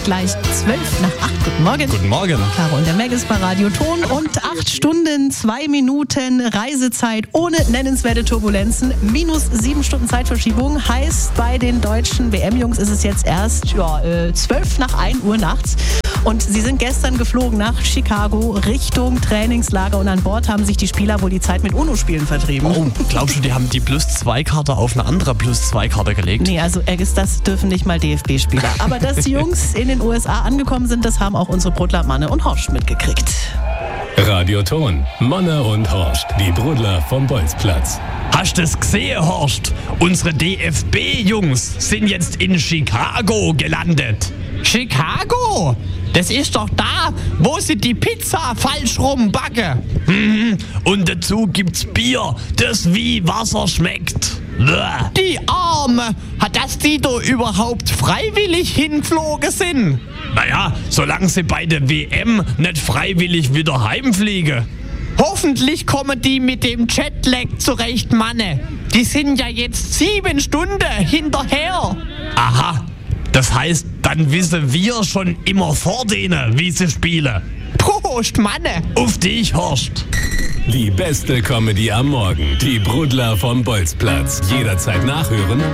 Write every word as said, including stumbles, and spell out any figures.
Gleich zwölf nach acht. Guten Morgen. Guten Morgen. Caro und der Meg ist bei Radio Ton und acht Stunden, zwei Minuten Reisezeit ohne nennenswerte Turbulenzen. Minus sieben Stunden Zeitverschiebung heißt, bei den deutschen W M-Jungs ist es jetzt erst ja, äh, zwölf nach ein Uhr nachts. Und sie sind gestern geflogen nach Chicago Richtung Trainingslager und an Bord haben sich die Spieler wohl die Zeit mit UNO-Spielen vertrieben. Oh, glaubst du, die haben die Plus zwei Karte auf eine andere Plus zwei Karte gelegt? Nee, also das dürfen nicht mal D F B-Spieler. Aber dass die Jungs in den U S A angekommen sind, das haben auch unsere Brudler Manne und Horst mitgekriegt. Radio Ton, Manne und Horst, die Brudler vom Bolzplatz. Hast du es gesehen, Horst? Unsere D F B-Jungs sind jetzt in Chicago gelandet. Chicago? Das ist doch da, wo sie die Pizza falsch rumbacken. Hm, und dazu gibt's Bier, das wie Wasser schmeckt. Bäh. Die Arme, dass die da überhaupt freiwillig hingeflogen sind. Naja, solange sie bei der W M nicht freiwillig wieder heimfliegen. Hoffentlich kommen die mit dem Jetlag zurecht, Manne. Die sind ja jetzt sieben Stunden hinterher. Aha, das heißt, dann wissen wir schon immer vor denen, wie sie spielen. Prost, Manne. Auf dich, Horst. Die beste Comedy am Morgen, die Brudler vom Bolzplatz. Jederzeit nachhören